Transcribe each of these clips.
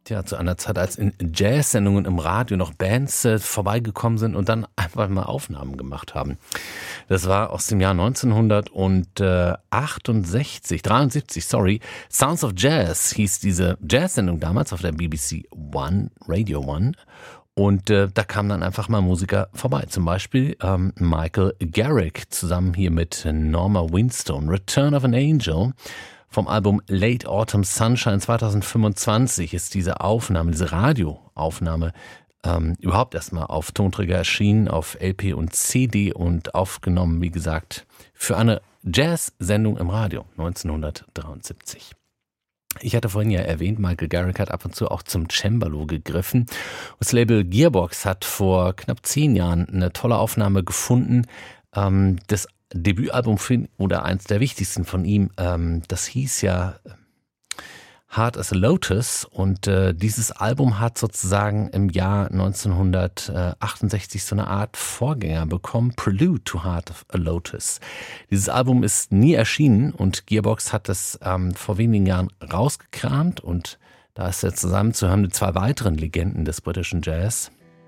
Tja, zu einer Zeit, als in Jazz-Sendungen im Radio noch Bands vorbeigekommen sind und dann einfach mal Aufnahmen gemacht haben. Das war aus dem Jahr 1973, Sounds of Jazz hieß diese Jazz-Sendung damals auf der BBC One, Radio One. Und da kamen dann einfach mal Musiker vorbei. Zum Beispiel Michael Garrick zusammen hier mit Norma Winstone. Return of an Angel vom Album Late Autumn Sunshine 2025 ist diese Aufnahme, diese Radioaufnahme überhaupt erstmal auf Tonträger erschienen, auf LP und CD und aufgenommen, wie gesagt, für eine Jazz-Sendung im Radio 1973. Ich hatte vorhin ja erwähnt, Michael Garrick hat ab und zu auch zum Cembalo gegriffen. Das Label Gearbox hat vor knapp 10 Jahren eine tolle Aufnahme gefunden. Das Debütalbum oder eins der wichtigsten von ihm, das hieß ja Hard as a Lotus und dieses Album hat sozusagen im Jahr 1968 so eine Art Vorgänger bekommen, Prelude to Hard as a Lotus. Dieses Album ist nie erschienen und Gearbox hat es vor wenigen Jahren rausgekramt und da ist er zusammen zu hören mit 2 weiteren Legenden des britischen Jazz.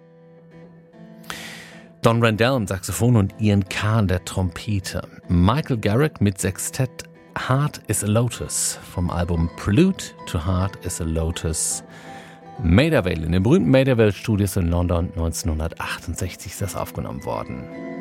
Don Randell am Saxophon und Ian Kahn der Trompete. Michael Garrick mit Sextett Hard is a Lotus vom Album Prelude to Hard is a Lotus. Made Avail in den berühmten Made Avail Studios in London 1968 ist das aufgenommen worden.